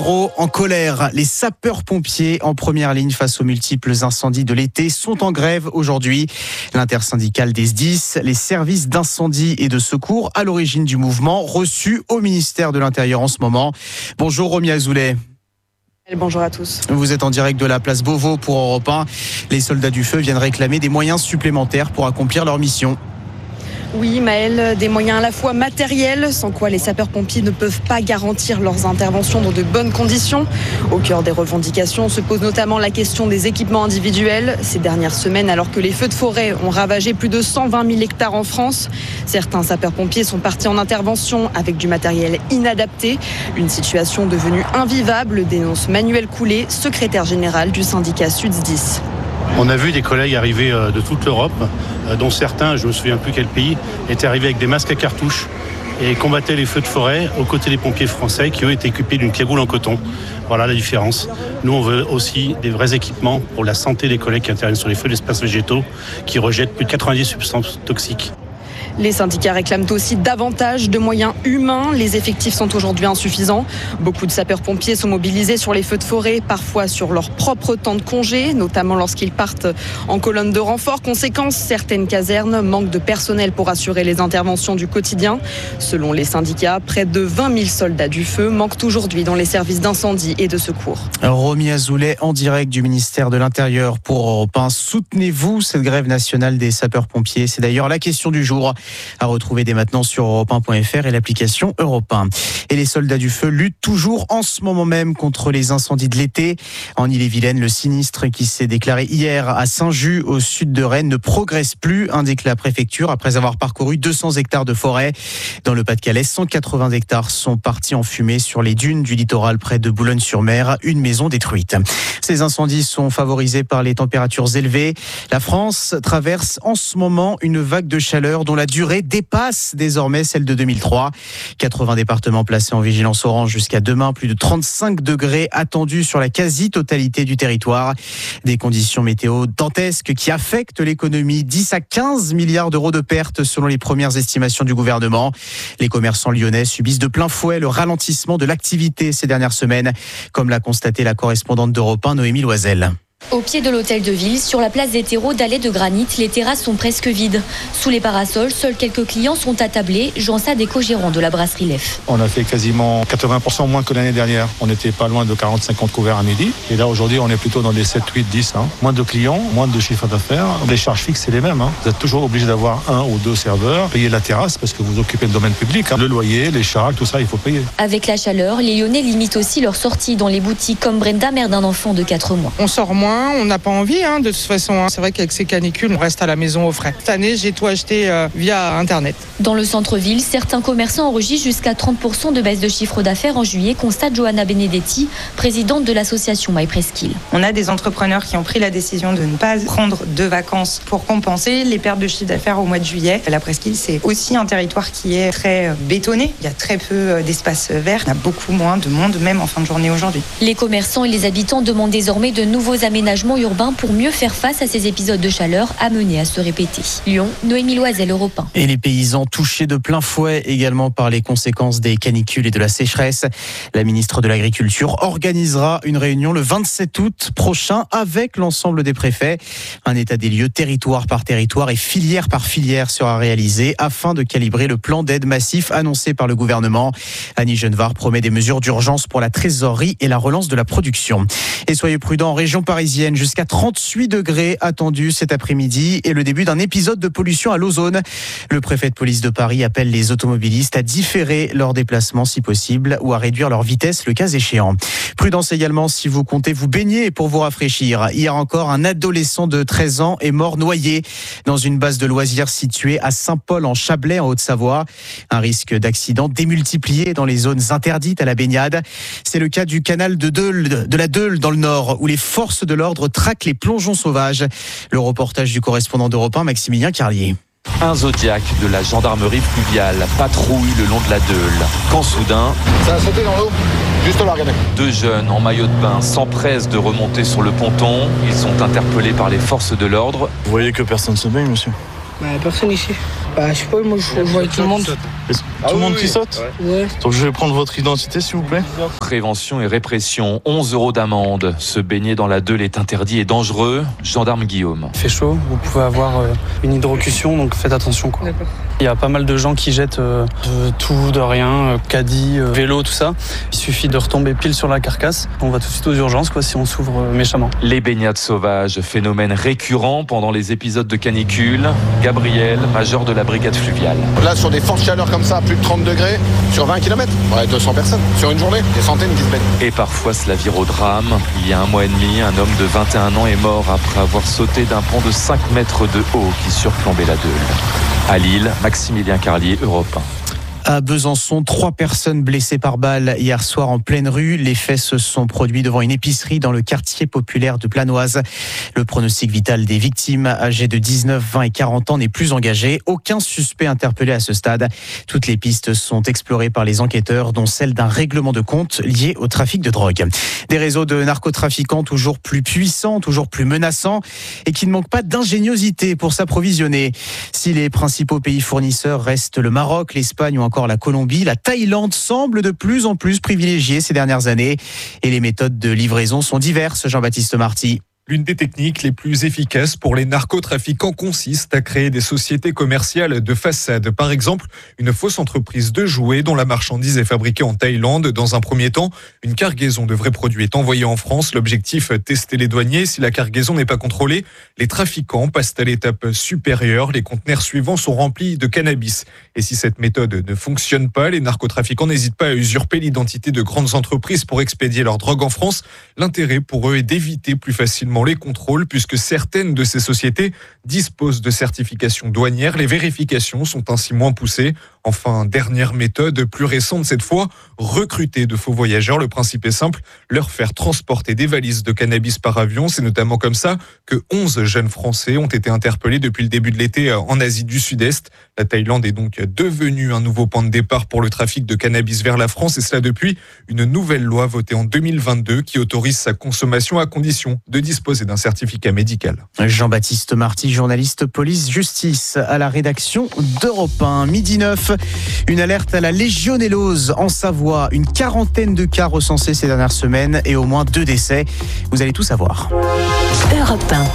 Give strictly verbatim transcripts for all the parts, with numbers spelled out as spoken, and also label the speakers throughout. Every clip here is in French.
Speaker 1: En colère, les sapeurs-pompiers en première ligne face aux multiples incendies de l'été sont en grève aujourd'hui. L'intersyndicale des S D I S, les services d'incendie et de secours à l'origine du mouvement, reçu au ministère de l'Intérieur en ce moment. Bonjour Romy Azoulay.
Speaker 2: Bonjour à tous.
Speaker 1: Vous êtes en direct de la place Beauvau pour Europe un. Les soldats du feu viennent réclamer des moyens supplémentaires pour accomplir leur mission.
Speaker 2: Oui, Maëlle, des moyens à la fois matériels, sans quoi les sapeurs-pompiers ne peuvent pas garantir leurs interventions dans de bonnes conditions. Au cœur des revendications se pose notamment la question des équipements individuels. Ces dernières semaines, alors que les feux de forêt ont ravagé plus de cent vingt mille hectares en France, certains sapeurs-pompiers sont partis en intervention avec du matériel inadapté. Une situation devenue invivable, dénonce Manuel Coulet, secrétaire général du syndicat Sud S D I S.
Speaker 3: On a vu des collègues arriver de toute l'Europe, dont certains, je ne me souviens plus quel pays, étaient arrivés avec des masques à cartouches et combattaient les feux de forêt aux côtés des pompiers français qui, eux, étaient équipés d'une cagoule en coton. Voilà la différence. Nous, on veut aussi des vrais équipements pour la santé des collègues qui interviennent sur les feux d'espaces végétaux, qui rejettent plus de quatre-vingt-dix substances toxiques.
Speaker 2: Les syndicats réclament aussi davantage de moyens humains. Les effectifs sont aujourd'hui insuffisants. Beaucoup de sapeurs-pompiers sont mobilisés sur les feux de forêt, parfois sur leur propre temps de congé, notamment lorsqu'ils partent en colonne de renfort. Conséquence, certaines casernes manquent de personnel pour assurer les interventions du quotidien. Selon les syndicats, près de vingt mille soldats du feu manquent aujourd'hui dans les services d'incendie et de secours.
Speaker 1: Romy Azoulay en direct du ministère de l'Intérieur pour Europe un. Soutenez-vous cette grève nationale des sapeurs-pompiers? C'est d'ailleurs la question du jour, à retrouver dès maintenant sur europe un point f r et l'application Europe un. Et les soldats du feu luttent toujours en ce moment même contre les incendies de l'été. En Ille-et-Vilaine, le sinistre qui s'est déclaré hier à Saint-Just, au sud de Rennes, ne progresse plus, indique la préfecture, après avoir parcouru deux cents hectares de forêt. Dans le Pas-de-Calais, cent quatre-vingts hectares sont partis en fumée sur les dunes du littoral près de Boulogne-sur-Mer, une maison détruite. Ces incendies sont favorisés par les températures élevées. La France traverse en ce moment une vague de chaleur dont la durée dépasse désormais celle de deux mille trois. quatre-vingts départements placés en vigilance orange jusqu'à demain. Plus de trente-cinq degrés attendus sur la quasi-totalité du territoire. Des conditions météo dantesques qui affectent l'économie. dix à quinze milliards d'euros de pertes selon les premières estimations du gouvernement. Les commerçants lyonnais subissent de plein fouet le ralentissement de l'activité ces dernières semaines, comme l'a constaté la correspondante d'Europe un, Noémie Loisel.
Speaker 4: Au pied de l'hôtel de ville, sur la place des terreaux d'allées de granit, les terrasses sont presque vides. Sous les parasols, seuls quelques clients sont attablés. Jean Sade, co-gérant de la brasserie Lef.
Speaker 5: On a fait quasiment quatre-vingts pour cent moins que l'année dernière. On n'était pas loin de quarante à cinquante couverts à midi. Et là, aujourd'hui, on est plutôt dans des sept, huit, dix. Hein. Moins de clients, moins de chiffre d'affaires. Les charges fixes, c'est les mêmes. Hein. Vous êtes toujours obligé d'avoir un ou deux serveurs. Payer la terrasse parce que vous occupez le domaine public. Hein. Le loyer, les charges, tout ça, il faut payer.
Speaker 4: Avec la chaleur, les Lyonnais limitent aussi leur sortie dans les boutiques, comme Brenda, mère d'un enfant de quatre mois.
Speaker 6: On sort moins, on n'a pas envie. Hein, de toute façon, hein. C'est vrai qu'avec ces canicules, on reste à la maison au frais. Cette année, j'ai tout acheté euh, via Internet.
Speaker 4: Dans le centre-ville, certains commerçants enregistrent jusqu'à trente pour cent de baisse de chiffre d'affaires en juillet, constate Johanna Benedetti, présidente de l'association My Presqu'île.
Speaker 7: On a des entrepreneurs qui ont pris la décision de ne pas prendre de vacances pour compenser les pertes de chiffre d'affaires au mois de juillet. La Presqu'île, c'est aussi un territoire qui est très bétonné. Il y a très peu d'espace vert. Il y a beaucoup moins de monde, même en fin de journée aujourd'hui.
Speaker 4: Les commerçants et les habitants demandent désormais de nouveaux aménagements urbains pour mieux faire face à ces épisodes de chaleur amenés à se répéter. Lyon, Noémie Loisel, Europe un.
Speaker 1: Et les paysans touchés de plein fouet également par les conséquences des canicules et de la sécheresse. La ministre de l'Agriculture organisera une réunion le vingt-sept août prochain avec l'ensemble des préfets. Un état des lieux territoire par territoire et filière par filière sera réalisé afin de calibrer le plan d'aide massif annoncé par le gouvernement. Annie Genevard promet des mesures d'urgence pour la trésorerie et la relance de la production. Et soyez prudents en région parisienne, jusqu'à trente-huit degrés attendus cet après-midi et le début d'un épisode de pollution à l'ozone. Le préfet de police de Paris appelle les automobilistes à différer leurs déplacements si possible ou à réduire leur vitesse le cas échéant. Prudence également si vous comptez vous baigner pour vous rafraîchir. Hier encore, un adolescent de treize ans est mort noyé dans une base de loisirs située à Saint-Paul en Chablais en Haute-Savoie. Un risque d'accident démultiplié dans les zones interdites à la baignade. C'est le cas du canal de Deule, de la Deule dans le nord où les forces de l'ordre traquent les plongeons sauvages. Le reportage du correspondant d'Europe un, Maximilien Carlier.
Speaker 8: Un Zodiac de la gendarmerie fluviale patrouille le long de la Deule. Quand soudain,
Speaker 9: ça a sauté dans l'eau, juste là, regardez.
Speaker 8: Deux jeunes en maillot de bain s'empressent de remonter sur le ponton. Ils sont interpellés par les forces de l'ordre.
Speaker 5: Vous voyez que personne se baigne, monsieur?
Speaker 6: Bah, personne ici.
Speaker 10: Bah, je sais pas, moi je, je vois tout le monde.
Speaker 11: Ah, tout le monde qui saute ?
Speaker 10: Ouais.
Speaker 11: Donc je vais prendre votre identité s'il vous plaît.
Speaker 8: Prévention et répression, onze euros d'amende. Se baigner dans la Deule est interdit et dangereux. Gendarme Guillaume.
Speaker 12: Il fait chaud, vous pouvez avoir euh, une hydrocution, donc faites attention. Quoi.
Speaker 10: D'accord.
Speaker 12: Il y a pas mal de gens qui jettent euh, de tout, de rien, euh, caddie, euh, vélo, tout ça. Il suffit de retomber pile sur la carcasse. On va tout de suite aux urgences quoi, si on s'ouvre euh, méchamment.
Speaker 8: Les baignades sauvages, phénomène récurrent pendant les épisodes de canicule. Gabriel, major de la brigade fluviale.
Speaker 9: Là, sur des fortes chaleurs comme ça, plus de trente degrés, sur vingt kilomètres, ouais, deux cents personnes. Sur une journée, des centaines qui se baignent.
Speaker 8: Et parfois cela vire au drame. Il y a un mois et demi, un homme de vingt et un ans est mort après avoir sauté d'un pont de cinq mètres de haut qui surplombait la Deule. À Lille, Maximilien Carlier, Europe un.
Speaker 1: À Besançon, trois personnes blessées par balle hier soir en pleine rue. Les faits se sont produits devant une épicerie dans le quartier populaire de Planoise. Le pronostic vital des victimes, âgées de dix-neuf, vingt et quarante ans, n'est plus engagé. Aucun suspect interpellé à ce stade. Toutes les pistes sont explorées par les enquêteurs, dont celle d'un règlement de compte lié au trafic de drogue. Des réseaux de narcotrafiquants toujours plus puissants, toujours plus menaçants et qui ne manquent pas d'ingéniosité pour s'approvisionner. Si les principaux pays fournisseurs restent le Maroc, l'Espagne ou encore la Colombie, la Thaïlande semble de plus en plus privilégiée ces dernières années. Et les méthodes de livraison sont diverses, Jean-Baptiste Marty.
Speaker 13: L'une des techniques les plus efficaces pour les narcotrafiquants consiste à créer des sociétés commerciales de façade. Par exemple, une fausse entreprise de jouets dont la marchandise est fabriquée en Thaïlande. Dans un premier temps, une cargaison de vrais produits est envoyée en France. L'objectif, tester les douaniers. Si la cargaison n'est pas contrôlée, les trafiquants passent à l'étape supérieure. Les conteneurs suivants sont remplis de cannabis. Et si cette méthode ne fonctionne pas, les narcotrafiquants n'hésitent pas à usurper l'identité de grandes entreprises pour expédier leur drogue en France. L'intérêt pour eux est d'éviter plus facilement les contrôles puisque certaines de ces sociétés disposent de certifications douanières. Les vérifications sont ainsi moins poussées. Enfin, dernière méthode, plus récente cette fois, recruter de faux voyageurs. Le principe est simple, leur faire transporter des valises de cannabis par avion. C'est notamment comme ça que onze jeunes Français ont été interpellés depuis le début de l'été en Asie du Sud-Est. La Thaïlande est donc devenue un nouveau point de départ pour le trafic de cannabis vers la France et cela depuis une nouvelle loi votée en deux mille vingt-deux qui autorise sa consommation à condition de disposer d'un certificat médical.
Speaker 1: Jean-Baptiste Marty, journaliste police-justice à la rédaction d'Europe un. Midi neuf, une alerte à la légionellose en Savoie. Une quarantaine de cas recensés ces dernières semaines et au moins deux décès. Vous allez tout savoir.
Speaker 14: Europe un.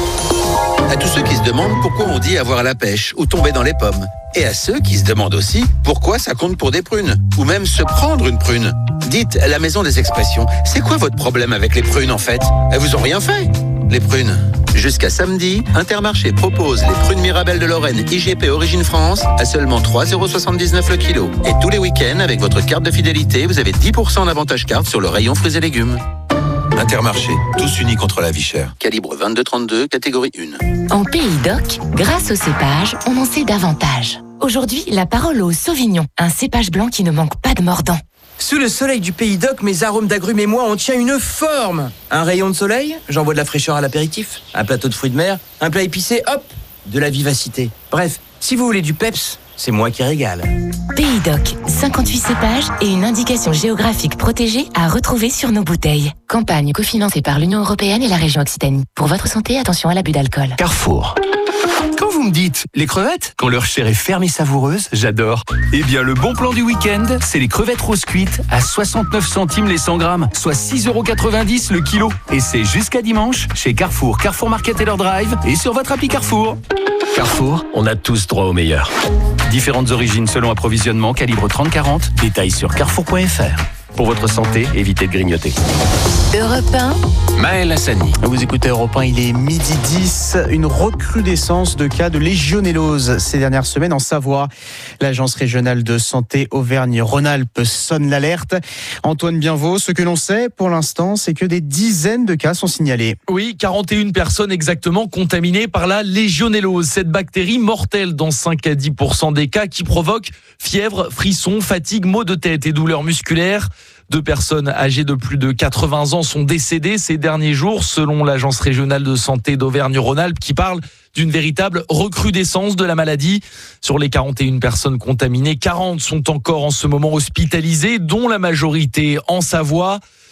Speaker 14: À tous ceux qui se demandent pourquoi on dit avoir la pêche ou tomber dans les pommes. Et à ceux qui se demandent aussi pourquoi ça compte pour des prunes ou même se prendre une prune. Dites à la maison des expressions, c'est quoi votre problème avec les prunes en fait ? Elles vous ont rien fait ? Les prunes. Jusqu'à samedi, Intermarché propose les prunes Mirabelle de Lorraine I G P Origine France à seulement trois euros soixante-dix-neuf le kilo. Et tous les week-ends, avec votre carte de fidélité, vous avez dix pour cent d'avantage carte sur le rayon fruits et légumes. Intermarché, tous unis contre la vie chère. Calibre vingt-deux trente-deux, catégorie un.
Speaker 15: En Pays d'Oc, grâce au cépage, on en sait davantage. Aujourd'hui, la parole au Sauvignon, un cépage blanc qui ne manque pas de mordant.
Speaker 16: Sous le soleil du Pays d'Oc, mes arômes d'agrumes et moi, on tient une forme. Un rayon de soleil, j'envoie de la fraîcheur à l'apéritif. Un plateau de fruits de mer, un plat épicé, hop, de la vivacité. Bref, si vous voulez du peps, c'est moi qui régale.
Speaker 15: Pays d'Oc, cinquante-huit cépages et une indication géographique protégée à retrouver sur nos bouteilles. Campagne cofinancée par l'Union européenne et la région Occitanie. Pour votre santé, attention à l'abus d'alcool.
Speaker 17: Carrefour. Quand vous me dites les crevettes, quand leur chair est ferme et savoureuse, j'adore. Eh bien, le bon plan du week-end, c'est les crevettes roses cuites à soixante-neuf centimes les cent grammes, soit six euros quatre-vingt-dix le kilo. Et c'est jusqu'à dimanche chez Carrefour, Carrefour Market et leur drive et sur votre appli Carrefour. Carrefour, on a tous droit au meilleur. Différentes origines selon approvisionnement, calibre trente quarante, détails sur carrefour point f r. Pour votre santé, évitez de grignoter.
Speaker 15: Europe un.
Speaker 17: Maël Hassani.
Speaker 1: Vous écoutez Europe un, il est midi dix. Une recrudescence de cas de légionellose ces dernières semaines en Savoie. L'Agence régionale de santé Auvergne-Rhône-Alpes sonne l'alerte. Antoine Bienvaux, ce que l'on sait pour l'instant, c'est que des dizaines de cas sont signalés.
Speaker 18: Oui, quarante et une personnes exactement contaminées par la légionellose. Cette bactérie mortelle dans cinq à dix pour cent des cas qui provoque fièvre, frissons, fatigue, maux de tête et douleurs musculaires. Deux personnes âgées de plus de quatre-vingts ans sont décédées ces derniers jours, selon l'Agence régionale de santé d'Auvergne-Rhône-Alpes, qui parle d'une véritable recrudescence de la maladie. Sur les quarante et une personnes contaminées, quarante sont encore en ce moment hospitalisées, dont la majorité en Savoie.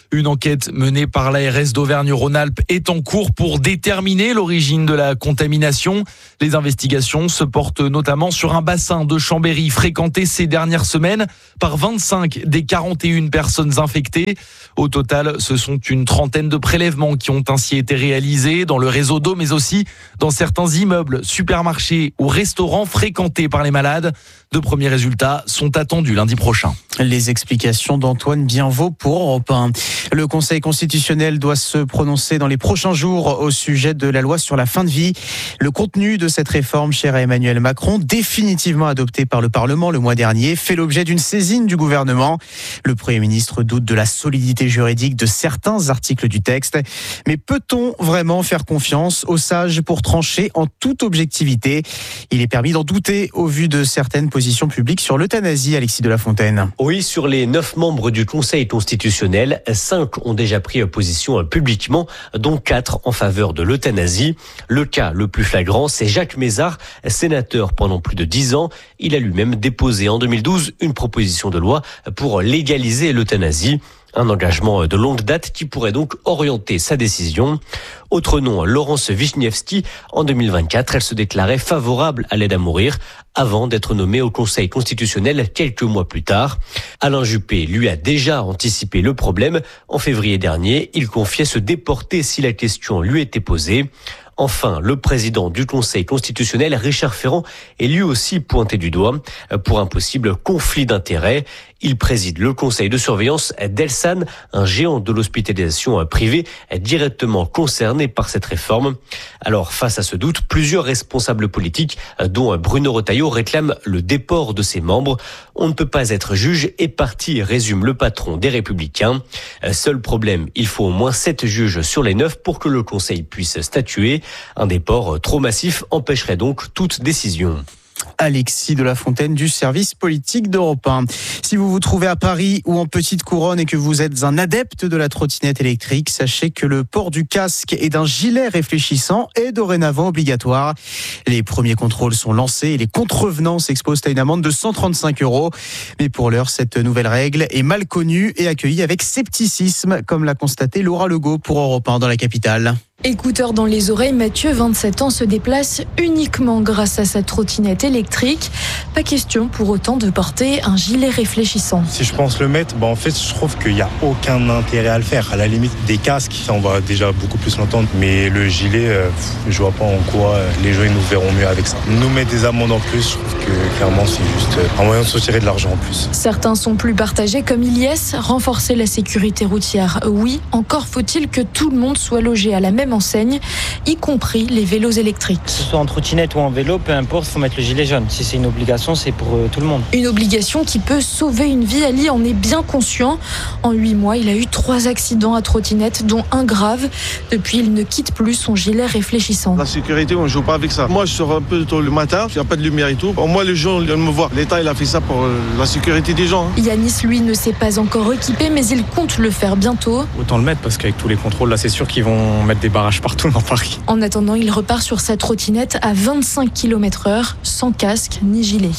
Speaker 18: Une enquête menée par l'A R S d'Auvergne-Rhône-Alpes est en cours pour déterminer l'origine de la contamination. Les investigations se portent notamment sur un bassin de Chambéry fréquenté ces dernières semaines par vingt-cinq des quarante et une personnes infectées. Au total, ce sont une trentaine de prélèvements qui ont ainsi été réalisés dans le réseau d'eau, mais aussi dans certains immeubles, supermarchés ou restaurants fréquentés par les malades. De premiers résultats sont attendus lundi prochain.
Speaker 1: Les explications d'Antoine Bienvaux pour Europe un. Le Conseil constitutionnel doit se prononcer dans les prochains jours au sujet de la loi sur la fin de vie. Le contenu de cette réforme, chère à Emmanuel Macron, définitivement adoptée par le Parlement le mois dernier, fait l'objet d'une saisine du gouvernement. Le Premier ministre doute de la solidité juridique de certains articles du texte. Mais peut-on vraiment faire confiance aux sages pour trancher en toute objectivité ? Il est permis d'en douter au vu de certaines positions publiques sur l'euthanasie, Alexis de la Fontaine.
Speaker 19: Oui, sur les neuf membres du Conseil constitutionnel, cinq ont déjà pris position publiquement, dont quatre en faveur de l'euthanasie. Le cas le plus flagrant, c'est Jacques Mézard, sénateur pendant plus de dix ans. Il a lui-même déposé en deux mille douze une proposition de loi pour légaliser l'euthanasie. Un engagement de longue date qui pourrait donc orienter sa décision. Autre nom, Laurence Vichnievsky. En deux mille vingt-quatre, elle se déclarait favorable à l'aide à mourir avant d'être nommée au Conseil constitutionnel quelques mois plus tard. Alain Juppé, lui, a déjà anticipé le problème. En février dernier, il confiait se déporter si la question lui était posée. Enfin, le président du Conseil constitutionnel, Richard Ferrand, est lui aussi pointé du doigt pour un possible conflit d'intérêts. Il préside le conseil de surveillance d'Elsan, un géant de l'hospitalisation privée directement concerné par cette réforme. Alors, face à ce doute, plusieurs responsables politiques, dont Bruno Retailleau, réclament le déport de ses membres. On ne peut pas être juge et parti, résume le patron des Républicains. Seul problème, il faut au moins sept juges sur les neuf pour que le conseil puisse statuer. Un déport trop massif empêcherait donc toute décision.
Speaker 1: Alexis de la Fontaine du service politique d'Europe un. Si vous vous trouvez à Paris ou en Petite Couronne et que vous êtes un adepte de la trottinette électrique, sachez que le port du casque et d'un gilet réfléchissant est dorénavant obligatoire. Les premiers contrôles sont lancés et les contrevenants s'exposent à une amende de cent trente-cinq euros. Mais pour l'heure, cette nouvelle règle est mal connue et accueillie avec scepticisme, comme l'a constaté Laura Legault pour Europe un dans la capitale.
Speaker 20: Écouteurs dans les oreilles, Mathieu, vingt-sept ans, se déplace uniquement grâce à sa trottinette électrique. Pas question pour autant de porter un gilet réfléchissant.
Speaker 21: Si je pense le mettre, bah en fait, je trouve qu'il n'y a aucun intérêt à le faire. À la limite, des casques, ça, on va déjà beaucoup plus l'entendre. Mais le gilet, euh, je vois pas en quoi les gens ils nous verront mieux avec ça. Nous mettre des amendes en plus, je trouve que clairement, c'est juste un moyen de se tirer de l'argent en plus.
Speaker 20: Certains sont plus partagés, comme Ilyes. Renforcer la sécurité routière, oui. Encore faut-il que tout le monde soit logé à la même enseigne, y compris les vélos électriques.
Speaker 22: Que ce soit en trottinette ou en vélo, peu importe, il faut mettre le gilet jaune. Si c'est une obligation, c'est pour euh, tout le monde.
Speaker 20: Une obligation qui peut sauver une vie. Ali en est bien conscient. En huit mois, il a eu trois accidents à trottinette, dont un grave. Depuis, il ne quitte plus son gilet réfléchissant.
Speaker 23: La sécurité, on ne joue pas avec ça. Moi, je sors un peu tôt le matin, il n'y a pas de lumière et tout. Au moins, les gens viennent me voir. L'État, il a fait ça pour la sécurité des gens.
Speaker 20: Yanis, lui, ne s'est pas encore équipé, mais il compte le faire bientôt.
Speaker 24: Autant le mettre, parce qu'avec tous les contrôles, là, c'est sûr qu'ils vont mettre des barrages partout dans Paris.
Speaker 20: En attendant, il repart sur sa trottinette à vingt-cinq kilomètres heure, sans casque ni gilet.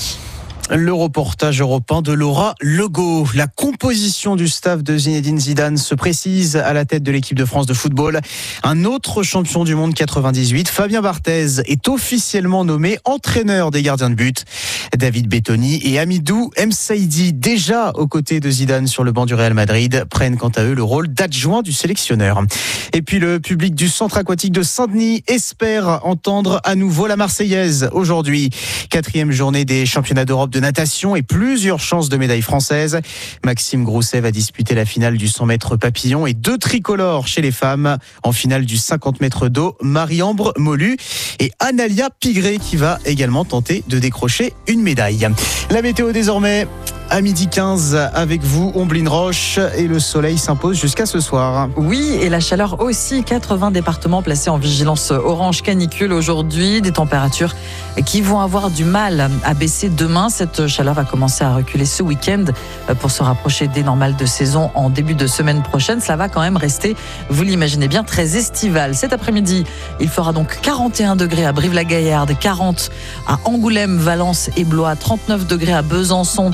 Speaker 1: Le reportage européen de Laura Legault. La composition du staff de Zinedine Zidane se précise à la tête de l'équipe de France de football. Un autre champion du monde quatre-vingt-dix-huit, Fabien Barthez, est officiellement nommé entraîneur des gardiens de but. David Bettoni et Hamidou Msaidi, déjà aux côtés de Zidane sur le banc du Real Madrid, prennent quant à eux le rôle d'adjoint du sélectionneur. Et puis le public du centre aquatique de Saint-Denis espère entendre à nouveau la Marseillaise aujourd'hui. Quatrième journée des championnats d'Europe de natation et plusieurs chances de médaille française. Maxime Grousset va disputer la finale du cent mètres papillon et deux tricolores chez les femmes. En finale du cinquante mètres d'eau, Marie-Ambre Molu et Analia Pigré qui va également tenter de décrocher une médaille. La météo désormais à midi quinze avec vous, Omblin Roche, et le soleil s'impose jusqu'à ce soir.
Speaker 25: Oui, et la chaleur aussi. quatre-vingts départements placés en vigilance orange canicule aujourd'hui. Des températures qui vont avoir du mal à baisser demain. Cette chaleur va commencer à reculer ce week-end pour se rapprocher des normales de saison en début de semaine prochaine. Cela va quand même rester, vous l'imaginez bien, très estival. Cet après-midi, il fera donc quarante et un degrés à Brive-la-Gaillarde, quarante à Angoulême, Valence et Blois, trente-neuf degrés à Besançon, Tours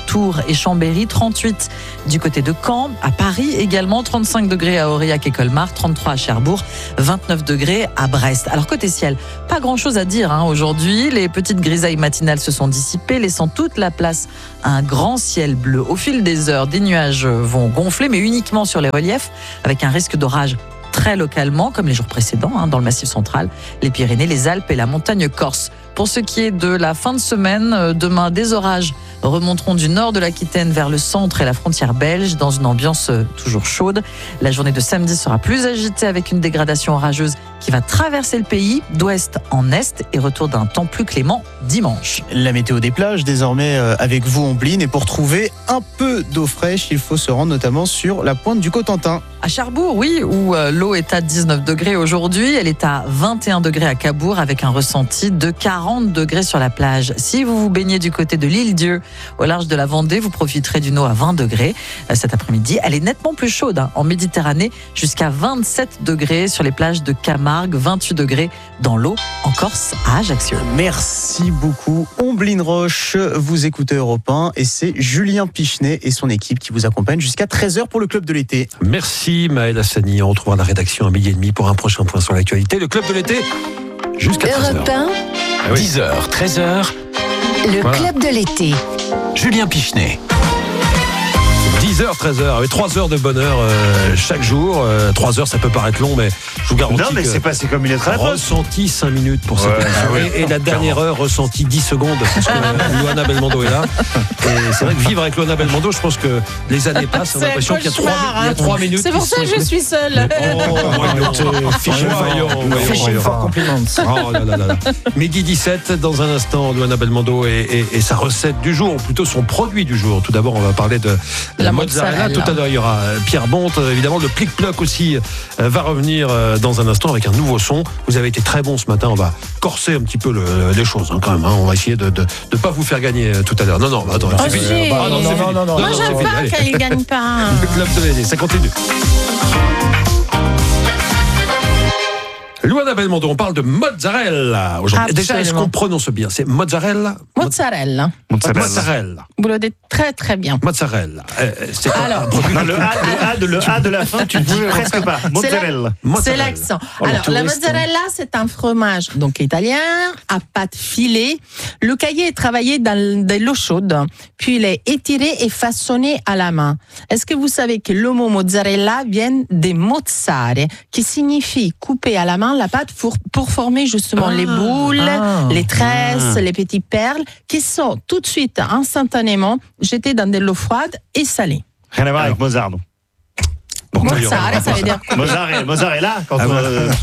Speaker 25: et Chambéry, trente-huit du côté de Caen, à Paris également, trente-cinq degrés à Aurillac et Colmar, trente-trois à Cherbourg, vingt-neuf degrés à Brest. Alors côté ciel, pas grand chose à dire hein, aujourd'hui. Les petites grisailles matinales se sont dissipées, laissant toute la place à un grand ciel bleu. Au fil des heures, des nuages vont gonfler, mais uniquement sur les reliefs, avec un risque d'orage très localement, comme les jours précédents, hein, dans le Massif central, les Pyrénées, les Alpes et la montagne corse. Pour ce qui est de la fin de semaine, demain, des orages remonteront du nord de l'Aquitaine vers le centre et la frontière belge, dans une ambiance toujours chaude. La journée de samedi sera plus agitée avec une dégradation orageuse qui va traverser le pays d'ouest en est et retour d'un temps plus clément dimanche.
Speaker 1: La météo des plages, désormais avec vous, Ombline. Et pour trouver un peu d'eau fraîche, il faut se rendre notamment sur la pointe du Cotentin.
Speaker 25: À Cherbourg, oui, où l'eau est à dix-neuf degrés aujourd'hui. Elle est à vingt et un degrés à Cabourg avec un ressenti de quarante degrés sur la plage. Si vous vous baignez du côté de l'île-Dieu, au large de la Vendée, vous profiterez d'une eau à vingt degrés cet après-midi. Elle est nettement plus chaude hein, en Méditerranée, jusqu'à vingt-sept degrés sur les plages de Camargue, vingt-huit degrés dans l'eau en Corse à Ajaccio.
Speaker 1: Merci beaucoup, Ombline Roche. Vous écoutez Europe un et c'est Julien Pichenet et son équipe qui vous accompagnent jusqu'à treize heures pour le Club de l'été.
Speaker 2: Merci Maël Hassani. On retrouvera la rédaction à midi et demi pour un prochain point sur l'actualité. Le Club de l'été jusqu'à treize heures.
Speaker 3: Europe un,
Speaker 2: Ah oui.
Speaker 3: dix heures, treize heures, le
Speaker 2: Voilà.
Speaker 3: Club de l'été.
Speaker 2: Julien Pichenet. dix heures, treize heures, avec trois heures de bonheur euh, chaque jour. Euh, trois heures, ça peut paraître long, mais je vous garantis.
Speaker 4: Non, mais
Speaker 2: que
Speaker 4: c'est passé comme une lettre à la poste.
Speaker 2: Ressenti cinq minutes pour cette
Speaker 4: Ouais,
Speaker 2: émission.
Speaker 4: ouais.
Speaker 2: Et, et la dernière heure, ressenti dix secondes, parce que euh, Luana Belmondo est là. Et c'est vrai que vivre avec Luana Belmondo, je pense que les années passent, on a
Speaker 6: C'est
Speaker 2: l'impression
Speaker 6: un
Speaker 2: qu'il y a trois,
Speaker 6: cauchemar,
Speaker 2: il y a trois minutes.
Speaker 6: C'est pour
Speaker 2: qui
Speaker 6: ça que
Speaker 2: sont
Speaker 6: je suis seule.
Speaker 2: Fishing for compliments. Oh là là là là. Midi dix-sept, dans un instant, Luana Belmondo et, et, et sa recette du jour, ou plutôt son produit du jour. Tout d'abord, on va parler de la,
Speaker 25: La
Speaker 2: mozzarella.
Speaker 25: mozzarella.
Speaker 2: Tout à l'heure, il y aura Pierre Bonte. Évidemment, le plic-ploc aussi euh, va revenir euh, dans un instant avec un nouveau son. Vous avez été très bon ce matin. On va corser un petit peu le, les choses hein, quand même. Hein. On va essayer de ne pas vous faire gagner euh, tout à l'heure. Non, non, attends.
Speaker 5: Oh,
Speaker 2: c'est fini.
Speaker 5: si.
Speaker 2: Ah, non, c'est fini.
Speaker 5: Moi,
Speaker 2: non,
Speaker 5: j'aime
Speaker 2: c'est fini.
Speaker 5: pas
Speaker 2: Allez.
Speaker 5: qu'elle ne gagne pas.
Speaker 2: Le club de l'année, ça continue. Luana Belmondo, on parle de mozzarella aujourd'hui. Déjà, est-ce qu'on prononce bien? C'est mozzarella?
Speaker 5: Mozzarella.
Speaker 2: Mozzarella.
Speaker 5: Vous le dites très très bien.
Speaker 2: Mozzarella. Euh, c'est
Speaker 5: Alors,
Speaker 2: un produit-
Speaker 4: Non, le A, le A de, le A de la fin, tu dis presque pas. Mozzarella.
Speaker 5: C'est l'accent.
Speaker 4: Oh,
Speaker 5: Alors, la
Speaker 4: touriste.
Speaker 5: mozzarella, c'est un fromage donc italien à pâte filée. Le caillé est travaillé dans de l'eau chaude, puis il est étiré et façonné à la main. Est-ce que vous savez que le mot mozzarella vient des mozzare, qui signifie couper à la main la pâte pour, pour former justement
Speaker 4: Ah,
Speaker 5: les boules,
Speaker 4: ah,
Speaker 5: les tresses,
Speaker 4: ah.
Speaker 5: les petites perles, qui sont tout de suite, instantanément, jetées dans de l'eau froide et salée.
Speaker 4: Rien à voir avec Mozart. donc.
Speaker 5: Mozzarella, ça veut dire quoi?
Speaker 4: Mozzarella, Mozzarella, quand
Speaker 2: Ah,
Speaker 4: on.
Speaker 2: voilà.
Speaker 4: euh,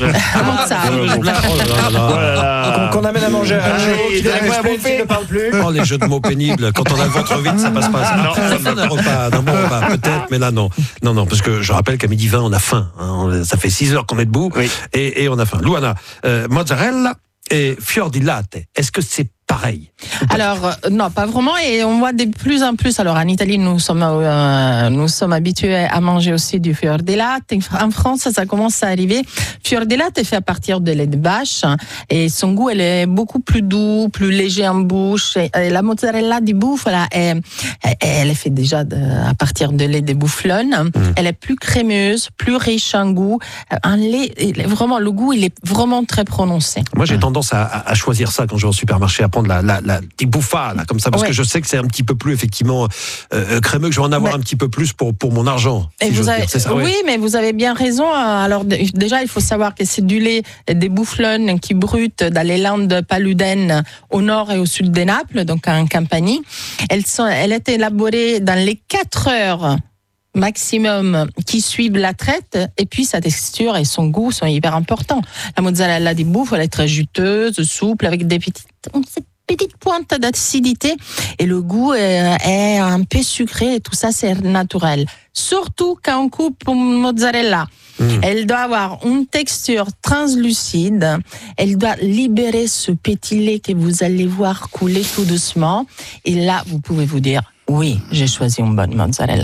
Speaker 2: Oh
Speaker 4: Qu'on amène à manger à un jour, qui donne à quoi à bouffer, ne parle plus.
Speaker 2: Oh, les jeux de mots pénibles. Quand on a le ventre vide, ça passe pas.
Speaker 4: Non.
Speaker 2: À la fin d'un repas, d'un bon repas, peut-être, mais là, non. Non, non, parce que je rappelle qu'à midi vingt, on a faim. hein. On- Ça fait six heures qu'on est debout et, et on a faim. Luana, euh, mozzarella et fior di latte. Est-ce que c'est pareil?
Speaker 5: Alors, euh, non, pas vraiment. Et on voit de plus en plus. Alors, en Italie, nous sommes, euh, nous sommes habitués à manger aussi du fior di latte. En France, ça commence à arriver. Fior di latte est fait à partir de lait de vache. Et son goût, elle est beaucoup plus doux, plus léger en bouche. Et, et la mozzarella di bufala, est, elle est faite déjà de, à partir de lait de bufflone. Elle est plus crémeuse, plus riche en goût. Un lait, il est vraiment, le goût, il est vraiment très prononcé.
Speaker 2: Moi, j'ai tendance à, à- à choisir ça quand je vais au supermarché, à prendre la, la, la petite bouffa, là, comme ça, parce
Speaker 5: Ouais.
Speaker 2: que je sais que c'est un petit peu plus, effectivement, euh, crémeux, que je vais en avoir
Speaker 5: Ouais.
Speaker 2: un petit peu plus pour, pour mon argent.
Speaker 5: Et
Speaker 2: si
Speaker 5: vous
Speaker 2: j'ose
Speaker 5: avez,
Speaker 2: dire. C'est ça, ouais.
Speaker 5: oui, mais vous avez bien raison. Alors d- déjà, il faut savoir que c'est du lait des bufflonnes qui brutent dans les Landes paludaines au nord et au sud de Naples, donc en Campanie. Elles sont, elle est élaborée dans les quatre heures maximum qui suivent la traite, et puis sa texture et son goût sont hyper importants. La mozzarella di bufala, elle est très juteuse, souple, avec des petites, des petites pointes d'acidité, et le goût est, est un peu sucré, et tout ça c'est naturel. Surtout quand on coupe une mozzarella. Mmh. Elle doit avoir une texture translucide, elle doit libérer ce petit lait que vous allez voir couler tout doucement, et là vous pouvez vous dire, oui, j'ai choisi une bonne mozzarella.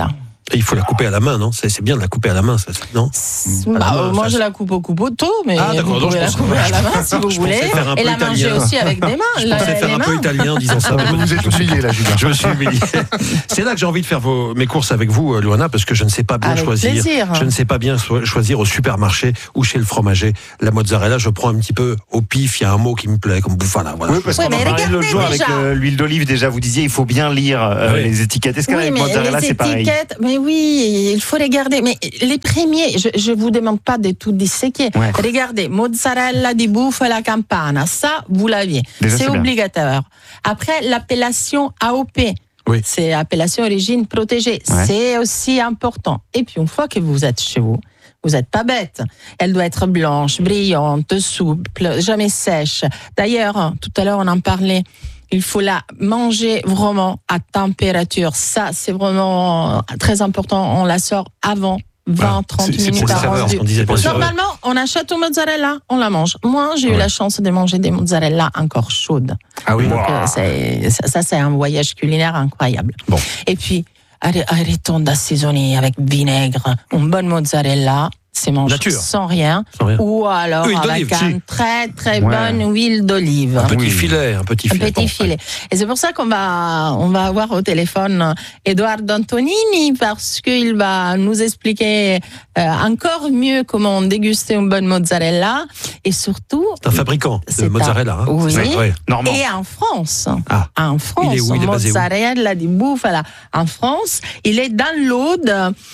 Speaker 2: Et il faut la couper à la main, non? c'est, c'est bien de la couper à la main, ça, non?
Speaker 5: Bah,
Speaker 2: main,
Speaker 5: moi,
Speaker 2: ça,
Speaker 5: je la coupe au couteau, mais
Speaker 2: ah,
Speaker 5: vous pouvez la couper à la main si vous voulez. Et la manger
Speaker 2: italien.
Speaker 5: aussi avec des mains.
Speaker 2: Je pensais faire un peu italien en disant ça.
Speaker 21: Vous vous êtes humilié, là, Julien.
Speaker 2: Je me suis humilié. C'est là que j'ai envie de faire vos, mes courses avec vous, Luana, parce que je ne sais pas bien
Speaker 5: avec
Speaker 2: choisir.
Speaker 5: Plaisir.
Speaker 2: Je ne sais pas bien choisir au supermarché ou chez le fromager. La mozzarella, je prends un petit peu au pif. Il y a un mot qui me plaît, comme bouffala. Voilà.
Speaker 21: Oui, parce
Speaker 5: oui,
Speaker 21: qu'on en parlait l'autre jour avec euh, l'huile d'olive. Déjà, vous disiez, il faut bien lire euh, oui. les étiquettes. Est-ce qu'avec
Speaker 5: oui,
Speaker 21: mozzarella, c'est pareil?
Speaker 5: Mais oui, il faut les garder. Mais les premiers, je ne vous demande pas de tout disséquer. Ouais. Regardez, mozzarella di bufala campana, ça, vous l'aviez. Déjà, c'est, c'est obligatoire. Après, l'appellation A O P. Oui. C'est appellation origine protégée. Ouais. C'est aussi important. Et puis, une fois que vous êtes chez vous, vous n'êtes pas bête. Elle doit être blanche, brillante, souple, jamais sèche. D'ailleurs, tout à l'heure, on en parlait. Il faut la manger vraiment à température. Ça, c'est vraiment très important. On la sort avant vingt à trente
Speaker 2: c'est,
Speaker 5: minutes
Speaker 2: à rendu.
Speaker 5: Normalement, on achète au mozzarella, on la mange. Moi, j'ai ouais. eu la chance de manger des mozzarella encore chaudes.
Speaker 2: Ah oui.
Speaker 5: Donc, wow. c'est, ça, ça, c'est un voyage culinaire incroyable. Bon. Et puis, arrêtons d'assaisonner avec vinaigre. Une bonne mozzarella, c'est mangé Nature. sans rien, sans rien. Ou alors huile avec une si. très très ouais. bonne huile d'olive.
Speaker 2: Un petit oui. filet, un petit filet.
Speaker 5: Un petit bon, filet. Ouais. Et c'est pour ça qu'on va on va avoir au téléphone Edoardo Antonini parce qu'il va nous expliquer euh, encore mieux comment déguster une bonne mozzarella et surtout.
Speaker 2: C'est un fabricant de mozzarella.
Speaker 5: Un,
Speaker 2: hein.
Speaker 5: Oui.
Speaker 2: C'est, ouais.
Speaker 5: Et en France,
Speaker 2: ah.
Speaker 5: en France,
Speaker 2: il est où, il est
Speaker 5: mozzarella di bufala. En France, il est dans l'Aude.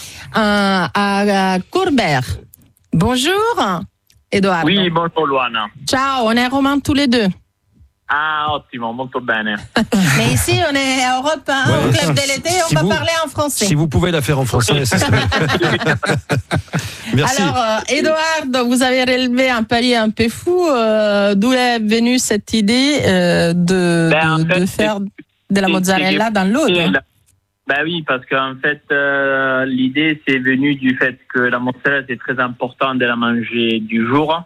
Speaker 5: À, à Courbère. Bonjour, Edoardo.
Speaker 7: Oui, bonjour Luana.
Speaker 5: Ciao, on est romains tous les deux.
Speaker 7: Ah, ottimo, molto bene.
Speaker 5: Mais ici, on est à Europe un, ouais, au club de l'été, on si va vous, parler en français.
Speaker 2: Si vous pouvez la faire en français, ça serait... Merci.
Speaker 5: Alors, euh, Edoardo, vous avez relevé un palier un peu fou. Euh, d'où est venue cette idée euh, de, ben, de, fait, de faire de la mozzarella dans l'Aude?
Speaker 7: Ben oui, parce qu'en fait, euh, l'idée, c'est venu du fait que la mozzarella, c'est très important de la manger du jour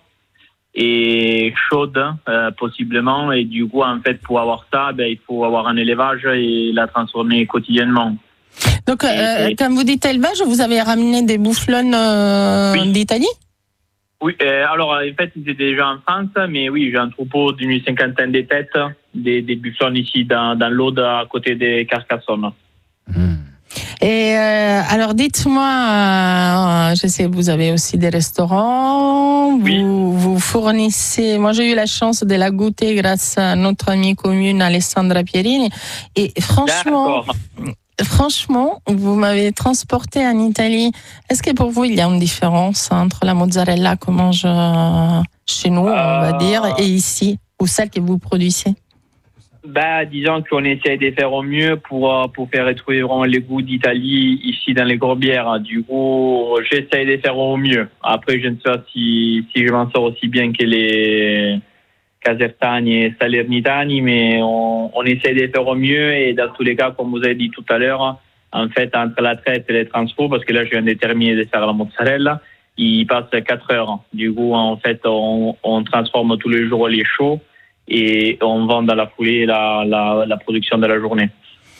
Speaker 7: et chaude, euh, possiblement. Et du coup, en fait, pour avoir ça, ben, il faut avoir un élevage et la transformer quotidiennement.
Speaker 5: Donc, euh, et, quand vous dites élevage, vous avez ramené des bufflons euh, oui. d'Italie?
Speaker 7: Oui, euh, alors, en fait, c'était déjà en France, mais oui, j'ai un troupeau d'une cinquantaine de têtes, des, des bufflons ici dans, dans l'Aude, à côté de Carcassonne.
Speaker 5: Et euh, alors dites-moi, euh, je sais que vous avez aussi des restaurants, oui. vous, vous fournissez, moi j'ai eu la chance de la goûter grâce à notre amie commune Alessandra Pierini et franchement, D'accord. franchement, vous m'avez transporté en Italie. Est-ce que pour vous il y a une différence entre la mozzarella qu'on mange chez nous, euh... on va dire, et ici, ou celle que vous produisez?
Speaker 7: Ben, disons qu'on essaie de faire au mieux pour, pour faire retrouver vraiment les goûts d'Italie ici dans les Corbières. Du coup, j'essaie de faire au mieux. Après, je ne sais pas si, si je m'en sors aussi bien que les Casertani et Salernitani, mais on, on essaie de faire au mieux. Et dans tous les cas, comme vous avez dit tout à l'heure, en fait, entre la traite et les transports, parce que là, je viens de terminer de faire la mozzarella, il passe quatre heures. Du coup, en fait, on, on transforme tous les jours les chauds. Et on vend dans la foulée la, la, la production de la journée.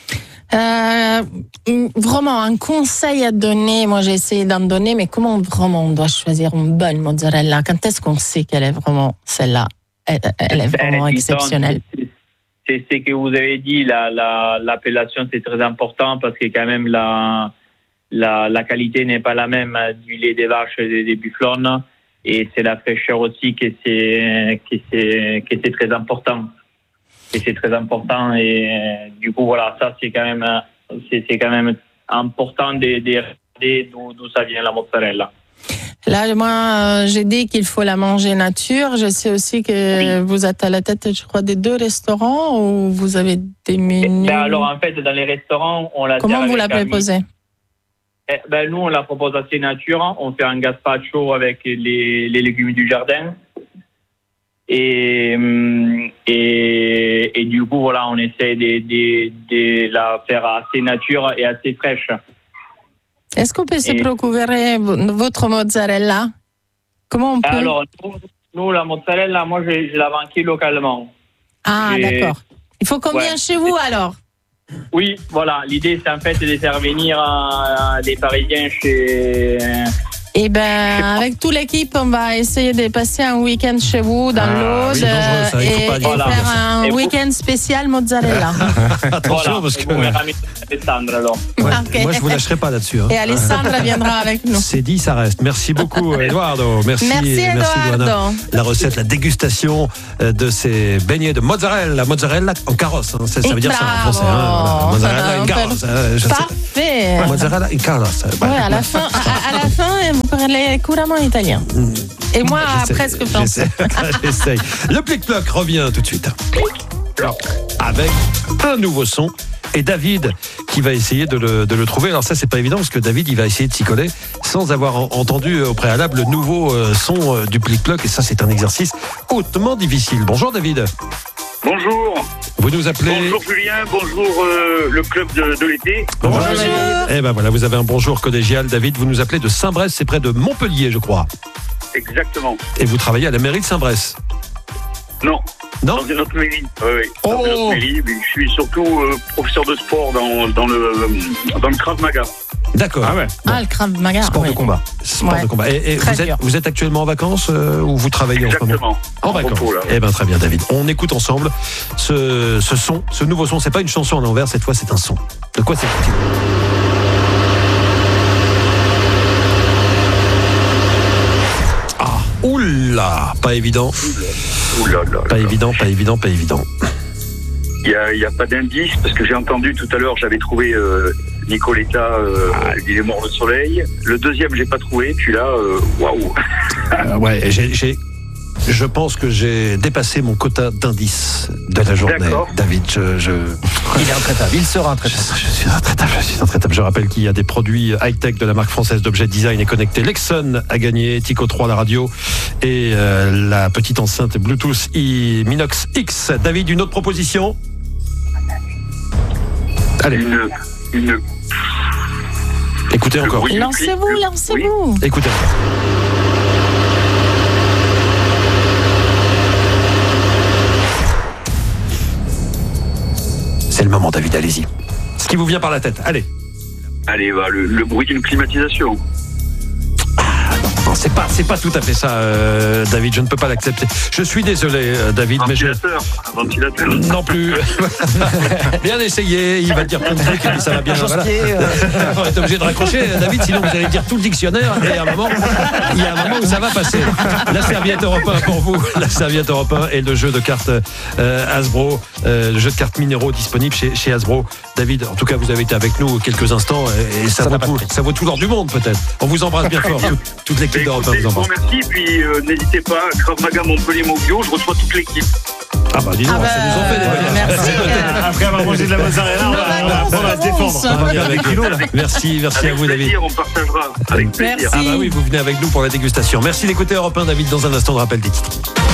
Speaker 5: Euh, vraiment, un conseil à donner, moi j'ai essayé d'en donner, mais comment vraiment on doit choisir une bonne mozzarella? Quand est-ce qu'on sait qu'elle est vraiment celle-là? Elle, elle est vraiment ben, exceptionnelle.
Speaker 7: C'est, c'est ce que vous avez dit, la, la, l'appellation c'est très important parce que quand même la, la, la qualité n'est pas la même du lait des vaches et des, des bufflons. Et c'est la fraîcheur aussi qui c'est, qui c'est, qui c'est très important. Et c'est très important. Et du coup, voilà, ça, c'est quand même, c'est, c'est quand même important de, de regarder d'où, d'où ça vient la mozzarella.
Speaker 5: Là, moi, j'ai dit qu'il faut la manger nature. Je sais aussi que oui. vous êtes à la tête, je crois, des deux restaurants où vous avez des menus.
Speaker 7: Ben alors, en fait, dans les restaurants, on la
Speaker 5: Comment vous la proposez?
Speaker 7: Eh ben, nous, on la propose assez nature. On fait un gazpacho avec les, les légumes du jardin. Et, et, et du coup, voilà, on essaie de, de, de la faire assez nature et assez fraîche.
Speaker 5: Est-ce qu'on peut se procurer votre mozzarella? Comment on peut?
Speaker 7: Alors, nous, nous la mozzarella, moi, je, je la vends localement.
Speaker 5: Ah,
Speaker 7: J'ai...
Speaker 5: d'accord. Il faut combien ouais. chez vous, alors?
Speaker 7: Oui, voilà. L'idée, c'est en fait de faire venir euh, les Parisiens chez.
Speaker 5: Et ben, avec toute l'équipe, on va essayer de passer un week-end chez vous dans
Speaker 2: Ah,
Speaker 5: l'Aude
Speaker 2: oui, dangereux, ça, il faut
Speaker 5: et,
Speaker 2: pas
Speaker 5: et
Speaker 2: dire.
Speaker 7: Voilà.
Speaker 5: faire un
Speaker 7: Et vous-
Speaker 5: week-end spécial mozzarella.
Speaker 2: Attention,
Speaker 7: Voilà.
Speaker 2: parce
Speaker 7: Et
Speaker 2: que.
Speaker 7: vous me ramenez Alessandra, alors.
Speaker 2: Ouais,
Speaker 5: Ok.
Speaker 2: Moi, je vous lâcherai pas là-dessus. hein.
Speaker 5: Et Alessandra viendra avec nous.
Speaker 2: C'est dit, ça reste. Merci beaucoup, Eduardo. Merci,
Speaker 5: Merci, Eduardo.
Speaker 2: Luana. La recette, la dégustation euh, de ces beignets de mozzarella. Mozzarella en carrosse, hein. ça, ça veut dire ça en français. Hein. Voilà. Mozzarella en carrosse. hein. Je sais-
Speaker 5: Parfait.
Speaker 2: Mozzarella en carrosse.
Speaker 5: Ouais, à la fin, à, à la fin, vous parlez couramment italien. Et moi,
Speaker 2: J'essaie-
Speaker 5: presque français.
Speaker 2: j'essaie- J'essaye. Le plic-ploc revient tout de suite. Avec un nouveau son. Et David qui va essayer de le, de le trouver. Alors ça, c'est pas évident parce que David, il va essayer de s'y coller sans avoir en- entendu au préalable le nouveau euh, son euh, du plic-ploc. Et ça, c'est un exercice hautement difficile. Bonjour David.
Speaker 8: Bonjour.
Speaker 2: Vous nous appelez.
Speaker 8: Bonjour Julien, bonjour euh, le club de, de l'été.
Speaker 2: Bonjour. Eh ben voilà, vous avez un bonjour collégial. David, vous nous appelez de Saint-Brest, c'est près de Montpellier, je crois.
Speaker 8: Exactement.
Speaker 2: Et vous travaillez à la mairie de Saint-Brest.
Speaker 8: Non.
Speaker 2: Non.
Speaker 8: Dans une autre mairie. Oui, oui. Dans
Speaker 2: Oh.
Speaker 8: une autre mairie. Mais je suis surtout euh, professeur de sport dans, dans, le, euh, dans le Krav Maga.
Speaker 2: D'accord. Ah ouais.
Speaker 5: Ah, le Krav Maga.
Speaker 2: Sport
Speaker 5: oui.
Speaker 2: de combat. Sport
Speaker 5: Ouais.
Speaker 2: de combat. Et, et
Speaker 5: Très
Speaker 2: vous, êtes,
Speaker 5: dur.
Speaker 2: vous êtes actuellement en vacances euh, ou vous travaillez en ce moment?
Speaker 8: Exactement.
Speaker 2: En vacances.
Speaker 8: repos, là.
Speaker 2: Eh bien très bien David. On écoute ensemble ce, ce son, ce nouveau son. C'est pas une chanson à l'envers, cette fois c'est un son. De quoi c'est-il? Ah, oula, pas évident.
Speaker 8: Ouh là là.
Speaker 2: Pas évident, pas évident, pas évident.
Speaker 8: Il n'y a, il y a pas d'indice parce que j'ai entendu tout à l'heure, j'avais trouvé euh, Nicoletta, euh, Il est mort le soleil. Le deuxième, j'ai pas trouvé. Puis là, euh, waouh.
Speaker 2: Euh, ouais, j'ai, j'ai- je pense que j'ai dépassé mon quota d'indices de la journée.
Speaker 8: D'accord.
Speaker 2: David, je, je...
Speaker 16: Il est intraitable, il sera intraitable.
Speaker 2: Je, je suis intraitable, je suis intraitable. Je rappelle qu'il y a des produits high-tech de la marque française d'objets design et connectés. Lexon a gagné, Tico trois la radio et euh, la petite enceinte Bluetooth i Minox X. David, une autre proposition? Allez.
Speaker 8: Une, une...
Speaker 2: Écoutez encore.
Speaker 8: bruit du
Speaker 5: Lancez-vous,
Speaker 8: clip.
Speaker 5: lancez-vous.
Speaker 2: Écoutez encore. C'est le moment, David, allez-y. Ce qui vous vient par la tête, allez.
Speaker 8: Allez, bah, le, le bruit d'une climatisation.
Speaker 2: Non, c'est pas, c'est pas tout à fait ça, euh, David. Je ne peux pas l'accepter. Je suis désolé, euh, David, mais je.
Speaker 8: Ventilateur. Un ventilateur.
Speaker 2: Non plus. Bien essayé. Il va dire plein de trucs et puis ça va bien. Voilà. On est obligé de raccrocher, David, sinon vous allez dire tout le dictionnaire. Et à un moment, il y a un moment où ça va passer. La serviette Europe un pour vous. La serviette Europe un et le jeu de cartes euh, Hasbro, euh, le jeu de cartes minéraux disponible chez, chez Hasbro. David, en tout cas, vous avez été avec nous quelques instants et, et ça,
Speaker 16: Ça
Speaker 2: vaut
Speaker 16: n'a pas
Speaker 2: tout,
Speaker 16: de prix.
Speaker 2: ça vaut tout l'or du monde peut-être. On vous embrasse bien fort. Toute, toute l'équipe d'Europe un
Speaker 8: Écoutez,
Speaker 2: vous
Speaker 8: je vous
Speaker 2: embrasse.
Speaker 8: remercie. Puis euh, n'hésitez pas, Krav Maga Montpellier Mobio, je reçois toute l'équipe.
Speaker 2: Ah bah dis donc,
Speaker 5: Ah bah,
Speaker 2: ça nous en fait des bagages.
Speaker 5: merci.
Speaker 4: Après avoir mangé de la mozzarella, on va, on va apprendre à se défendre.
Speaker 2: Ça va bien avec nous. Merci, merci
Speaker 8: Avec
Speaker 2: à vous, David.
Speaker 8: plaisir, on partagera. Avec plaisir.
Speaker 5: Merci.
Speaker 2: Ah bah oui, vous venez avec nous pour la dégustation. Merci d'écouter Europe un, David. Dans un instant, de rappel des titres.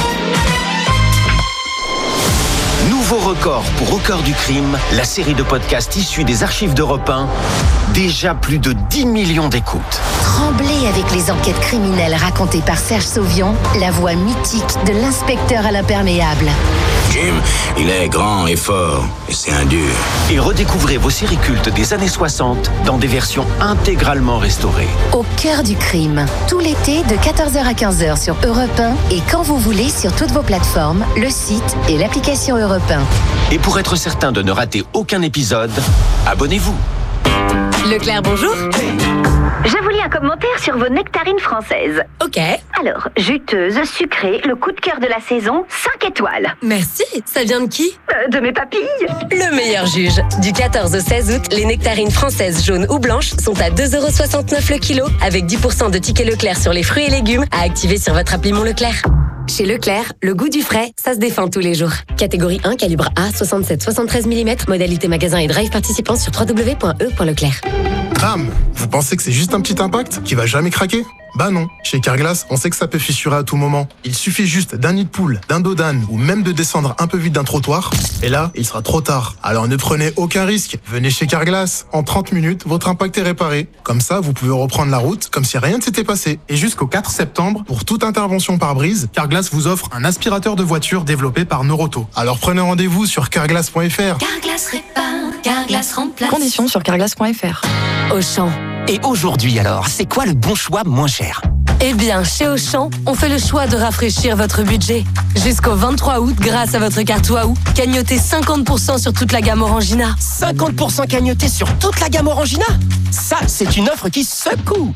Speaker 9: Nouveau record pour Au cœur du crime, la série de podcasts issue des archives d'Europe un. Déjà plus de dix millions d'écoutes.
Speaker 10: Tremblez avec les enquêtes criminelles racontées par Serge Sauvion, la voix mythique de l'inspecteur à l'imperméable.
Speaker 11: Jim, il est grand et fort, et c'est un dur.
Speaker 9: Et redécouvrez vos séries cultes des années soixante dans des versions intégralement restaurées.
Speaker 10: Au cœur du crime, tout l'été de quatorze heures à quinze heures sur Europe un et quand vous voulez sur toutes vos plateformes, le site et l'application Europe un.
Speaker 9: Et pour être certain de ne rater aucun épisode, abonnez-vous.
Speaker 12: Leclerc, bonjour. Je vous lis un commentaire sur vos nectarines françaises.
Speaker 26: Ok.
Speaker 12: Alors, juteuse, sucrée, le coup de cœur de la saison, cinq étoiles.
Speaker 26: Merci. Ça vient de qui?
Speaker 12: Euh, de mes papilles.
Speaker 26: Le meilleur juge. Du quatorze au seize août, les nectarines françaises jaunes ou blanches sont à deux euros soixante-neuf le kilo, avec dix pour cent de tickets Leclerc sur les fruits et légumes à activer sur votre appli Mon Leclerc. Chez Leclerc, le goût du frais, ça se défend tous les jours. Catégorie un, calibre A, soixante-sept soixante-treize millimètres, modalité magasin et drive participant sur w w w point e point leclerc.
Speaker 27: Bam! Vous pensez que c'est juste un petit impact qui va jamais craquer? Bah non. Chez Carglass, on sait que ça peut fissurer à tout moment. Il suffit juste d'un nid de poule, d'un dos d'âne ou même de descendre un peu vite d'un trottoir. Et là, il sera trop tard. Alors ne prenez aucun risque. Venez chez Carglass. En trente minutes, votre impact est réparé. Comme ça, vous pouvez reprendre la route comme si rien ne s'était passé. Et jusqu'au quatre septembre, pour toute intervention par brise, Carglass vous offre un aspirateur de voiture développé par Noroto. Alors prenez rendez-vous sur carglass point f r.
Speaker 12: Carglass répare.
Speaker 20: Carglass remplace. Conditions sur carglass point f r.
Speaker 26: Auchan.
Speaker 3: Et aujourd'hui alors, c'est quoi le bon choix moins cher ?
Speaker 26: Eh bien, chez Auchan, on fait le choix de rafraîchir votre budget. Jusqu'au vingt-trois août, grâce à votre carte Waouh, cagnotez cinquante pour cent sur toute la gamme Orangina.
Speaker 3: cinquante pour cent cagnoté sur toute la gamme Orangina ? Ça, c'est une offre qui secoue.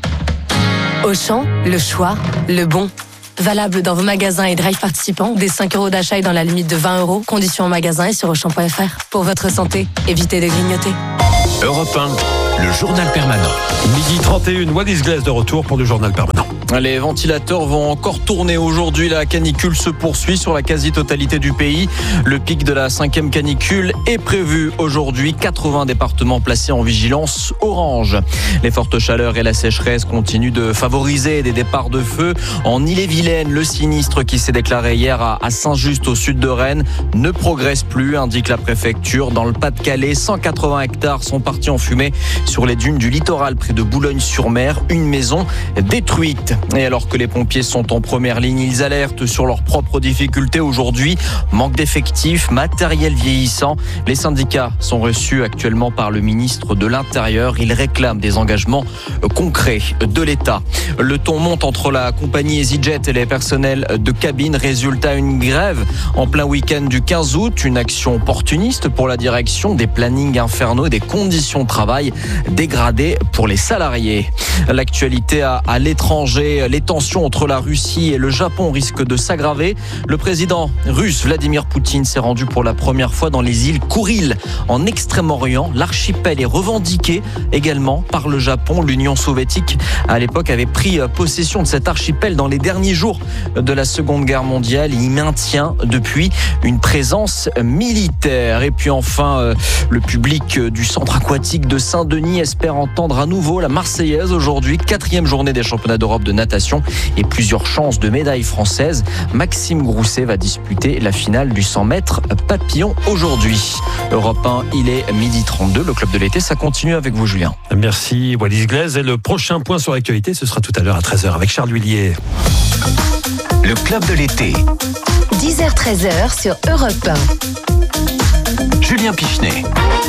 Speaker 26: Auchan, le choix, le bon. Valable dans vos magasins et drive participants, des cinq euros d'achat et dans la limite de vingt euros. Conditions en magasin et sur auchan point f r. Pour votre santé, évitez de grignoter.
Speaker 3: Europe un, le journal permanent.
Speaker 2: Midi trente et un, Wallis Glaise de retour pour le journal permanent.
Speaker 13: Les ventilateurs vont encore tourner aujourd'hui. La canicule se poursuit sur la quasi-totalité du pays. Le pic de la cinquième canicule est prévu aujourd'hui. quatre-vingts départements placés en vigilance orange. Les fortes chaleurs et la sécheresse continuent de favoriser des départs de feu. En Ille-et-Vilaine, le sinistre qui s'est déclaré hier à Saint-Just au sud de Rennes ne progresse plus, indique la préfecture. Dans le Pas-de-Calais, cent quatre-vingts hectares sont partis en fumée sur les dunes du littoral près de Boulogne-sur-Mer. Une maison détruite. Et alors que les pompiers sont en première ligne, ils alertent sur leurs propres difficultés aujourd'hui. Manque d'effectifs, matériel vieillissant. Les syndicats sont reçus actuellement par le ministre de l'Intérieur. Ils réclament des engagements concrets de l'État. Le ton monte entre la compagnie EasyJet et les personnels de cabine. Résultat, une grève en plein week-end du quinze août. Une action opportuniste pour la direction, des plannings infernaux et des conditions de travail dégradées pour les salariés. L'actualité à, à l'étranger. Les tensions entre la Russie et le Japon risquent de s'aggraver. Le président russe Vladimir Poutine s'est rendu pour la première fois dans les îles Kouril, en Extrême-Orient. L'archipel est revendiqué également par le Japon. L'Union soviétique, à l'époque, avait pris possession de cet archipel dans les derniers jours de la Seconde Guerre mondiale. Il y maintient depuis une présence militaire. Et puis enfin, le public du centre aquatique de Saint-Denis espère entendre à nouveau la Marseillaise aujourd'hui. Quatrième journée des championnats d'Europe de natation et plusieurs chances de médailles françaises. Maxime Grousset va disputer la finale du cent mètres papillon aujourd'hui. Europe un, il est midi trente-deux. Le club de l'été, ça continue avec vous, Julien.
Speaker 2: Merci Wallis Glaise. Et le prochain point sur l'actualité, ce sera tout à l'heure à treize heures avec Charles Huillier.
Speaker 3: Le club de l'été.
Speaker 10: dix heures treize heures sur Europe un.
Speaker 3: Julien Pichenet.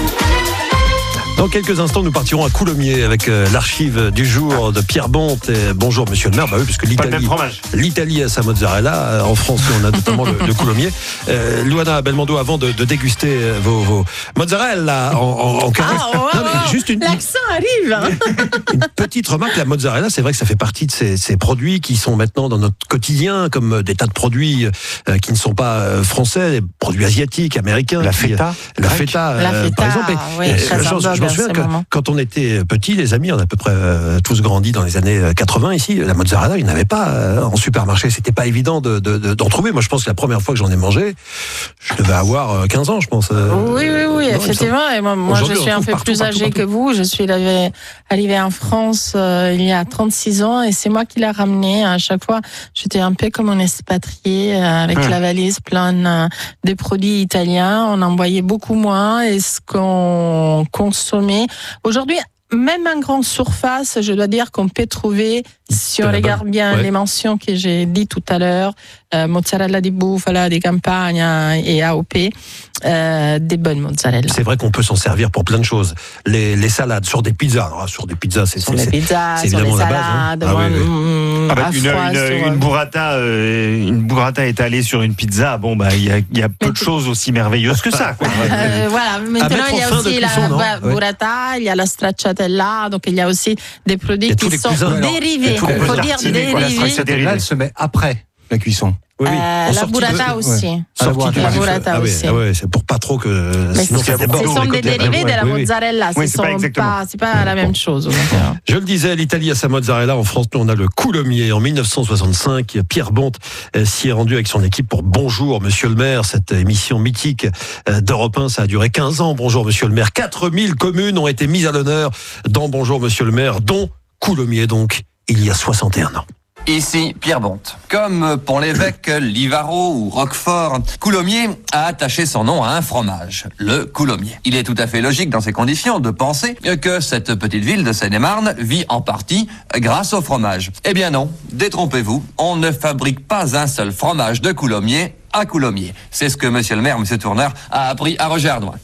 Speaker 2: Dans quelques instants, nous partirons à Coulommiers avec euh, l'archive du jour de Pierre Bonte. Et bonjour Monsieur le maire, bah oui, parce que l'Italie, l'Italie a sa mozzarella. En France, on a notamment le, le Coulommiers. Euh, Luana Belmondo, avant de, de déguster vos, vos mozzarella en, en, en carré.
Speaker 5: Ah, ouais,
Speaker 2: non, mais juste une,
Speaker 5: l'accent arrive. Hein.
Speaker 2: Une petite remarque, la mozzarella, c'est vrai que ça fait partie de ces, ces produits qui sont maintenant dans notre quotidien, comme des tas de produits euh, qui ne sont pas euh, français, des produits asiatiques, américains.
Speaker 4: La
Speaker 2: qui,
Speaker 4: feta,
Speaker 2: la feta,
Speaker 5: la
Speaker 2: euh,
Speaker 5: feta,
Speaker 2: par exemple.
Speaker 5: oui,
Speaker 2: Et,
Speaker 5: très
Speaker 2: je, je, je me souviens que quand on était petits, les amis, on a à peu près euh, tous grandi dans les années quatre-vingts ici. La mozzarella, il n'y en avait pas euh, en supermarché. C'était pas évident de, de, de, d'en trouver. Moi, je pense que la première fois que j'en ai mangé, je devais avoir euh, quinze ans, je pense. Euh,
Speaker 5: oui, oui, oui, non, effectivement. Et moi, moi je suis un peu partout, plus âgée partout, partout. que vous. Je suis arrivée en France euh, il y a trente-six ans et c'est moi qui l'ai ramené. À chaque fois, j'étais un peu comme un expatrié euh, avec hum. la valise pleine euh, de produits italiens. On en voyait beaucoup moins et ce qu'on consommait. Aujourd'hui, même en grande surface, je dois dire qu'on peut trouver, si on regarde bien ouais. les mentions que j'ai dit tout à l'heure, euh, mozzarella di bufala, di campagna et A O P, euh, des bonnes mozzarella.
Speaker 2: C'est vrai qu'on peut s'en servir pour plein de choses. Les, les salades sur des pizzas, alors, sur des pizzas, c'est,
Speaker 5: sur
Speaker 2: c'est,
Speaker 5: les pizzas,
Speaker 2: c'est
Speaker 5: sur
Speaker 2: évidemment
Speaker 5: les
Speaker 2: la
Speaker 5: salades,
Speaker 2: base. Hein. Ah, oui, oui.
Speaker 5: Mmh,
Speaker 4: ah bah, une,
Speaker 5: froid,
Speaker 4: une,
Speaker 5: sur...
Speaker 4: une burrata, euh, une burrata étalée sur une pizza. Bon bah il y a, y a peu mais de choses aussi merveilleuses que ça. Quoi.
Speaker 5: euh, voilà. Maintenant il y a aussi la cuisson, burrata, il y a la stracciatella, donc il y a aussi des produits qui sont dérivés. Il faut dire dérivés.
Speaker 4: La stracciatella, elle se met après la cuisson.
Speaker 5: Oui, oui. Euh, la burrata de... aussi. Ouais.
Speaker 2: La
Speaker 5: burrata
Speaker 2: ah,
Speaker 5: aussi.
Speaker 2: Ah ouais, c'est pour pas trop que.
Speaker 5: Mais sinon, c'est, ce sont des dérivés de la mozzarella.
Speaker 4: Oui,
Speaker 5: ce
Speaker 4: c'est,
Speaker 5: sont
Speaker 4: pas exactement.
Speaker 5: pas, c'est pas la même chose.
Speaker 2: Je le disais, l'Italie a sa mozzarella. En France, nous, on a le Coulommiers. En dix-neuf cent soixante-cinq, Pierre Bonte s'y est rendu avec son équipe pour Bonjour, Monsieur le maire. Cette émission mythique d'Europe un, ça a duré quinze ans. Bonjour, Monsieur le maire. quatre mille communes ont été mises à l'honneur dans Bonjour, Monsieur le maire, dont Coulommiers, donc, il y a soixante et un ans.
Speaker 14: Ici Pierre Bonte. Comme Pont-l'Évêque, Livaro ou Roquefort, Coulommiers a attaché son nom à un fromage, le Coulommiers. Il est tout à fait logique dans ces conditions de penser que cette petite ville de Seine-et-Marne vit en partie grâce au fromage. Eh bien non, détrompez-vous, on ne fabrique pas un seul fromage de Coulommiers à Coulommiers. C'est ce que monsieur le maire, monsieur Tourneur, a appris à Roger Ardouin.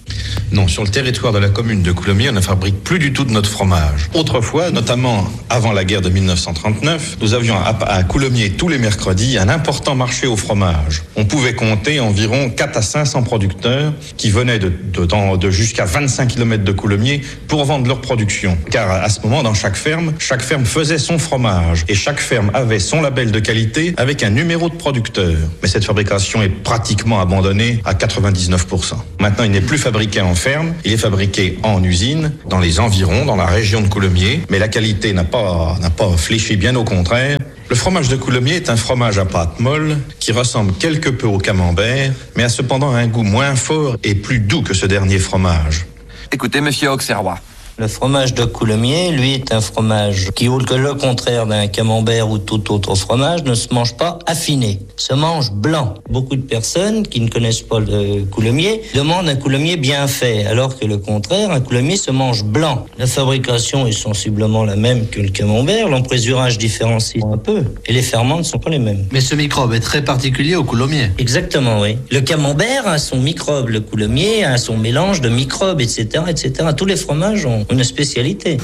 Speaker 15: Non, sur le territoire de la commune de Coulommiers, on ne fabrique plus du tout de notre fromage. Autrefois, notamment avant la guerre de mille neuf cent trente-neuf, nous avions à, à Coulommiers tous les mercredis un important marché au fromage. On pouvait compter environ quatre à cinq cents producteurs qui venaient de, de, de, de jusqu'à vingt-cinq kilomètres de Coulommiers pour vendre leur production. Car à ce moment, dans chaque ferme, chaque ferme faisait son fromage et chaque ferme avait son label de qualité avec un numéro de producteur. Mais cette fabrication est pratiquement abandonnée à quatre-vingt-dix-neuf pour cent. Maintenant, il n'est plus fabriqué en ferme, il est fabriqué en usine, dans les environs, dans la région de Coulommiers, mais la qualité n'a pas, n'a pas fléchi, bien au contraire. Le fromage de Coulommiers est un fromage à pâte molle qui ressemble quelque peu au camembert, mais a cependant un goût moins fort et plus doux que ce dernier fromage.
Speaker 14: Écoutez, monsieur Auxerrois.
Speaker 17: Le fromage de Coulommiers, lui, est un fromage qui, au le contraire d'un camembert ou tout autre fromage, ne se mange pas affiné, se mange blanc. Beaucoup de personnes qui ne connaissent pas le Coulommiers demandent un Coulommiers bien fait, alors que le contraire, un Coulommiers se mange blanc. La fabrication est sensiblement la même que le camembert, l'emprésurage différencie un peu, et les ferments ne sont pas les mêmes.
Speaker 18: Mais ce microbe est très particulier au Coulommiers.
Speaker 17: Exactement, oui. Le camembert a son microbe, le Coulommiers a son mélange de microbes, et cetera, et cetera. Tous les fromages ont une spécialité.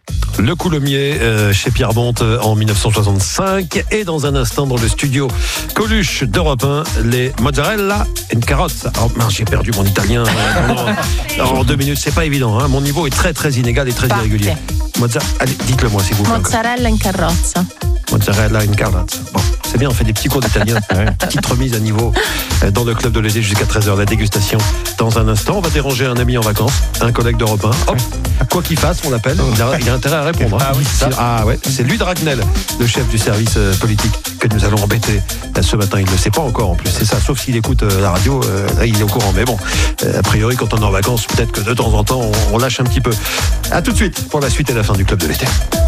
Speaker 2: Le Coulommiers euh, chez Pierre Bonte euh, en mille neuf cent soixante-cinq et dans un instant dans le studio Coluche d'Europe un, les mozzarella and carottes. Oh mince, j'ai perdu mon italien euh, en, en deux minutes, c'est pas évident, hein. Mon niveau est très très inégal et très
Speaker 5: Parfait.
Speaker 2: irrégulier. Mozzarella, allez, dites-le moi s'il vous plaît.
Speaker 5: Mozzarella in carrozza.
Speaker 2: Mozzarella and carottes. Bon, c'est bien, on fait des petits cours d'italien. Petite remise à niveau dans le club de l'été jusqu'à treize heures. La dégustation dans un instant. On va déranger un ami en vacances, un collègue d'Europe un. Hop, quoi qu'il fasse, on l'appelle. Il a, il a intérêt à répondre. Hein.
Speaker 1: Ah oui, c'est ça.
Speaker 2: Ah ouais, c'est lui Dragnel, le chef du service euh, politique que nous allons embêter euh, ce matin. Il ne le sait pas encore en plus. C'est ça, sauf s'il écoute euh, la radio, euh, là il est au courant. Mais bon, euh, a priori quand on est en vacances, peut-être que de temps en temps on, on lâche un petit peu. À tout de suite pour la suite et la fin du club de l'été.